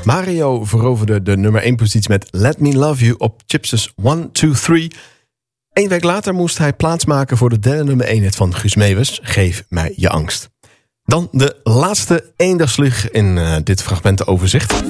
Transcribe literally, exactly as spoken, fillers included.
Mario veroverde de nummer één positie met Let Me Love You op Chips's one two three. Eén week later moest hij plaatsmaken voor de derde nummer één hit van Guus Meeuwis, Geef mij je angst. Dan de laatste eendagsvlieg in uh, dit fragmentenoverzicht.